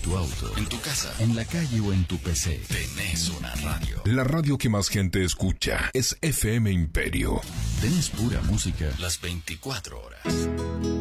tu auto, en tu casa, en la calle o en tu PC. Tenés una radio. La radio que más gente escucha es FM Imperio. Tenés pura música las 24 horas.